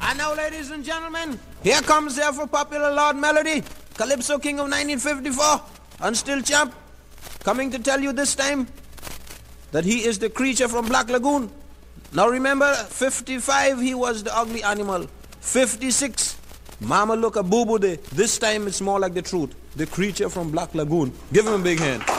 And now, ladies and gentlemen, here comes the ever popular Lord Melody, Calypso King of 1954, and still champ, coming to tell you this time that he is the creature from Black Lagoon. Now remember, 55 he was the ugly animal. 56, Mama look a boo-boo day. This time it's more like the truth. The creature from Black Lagoon. Give him a big hand.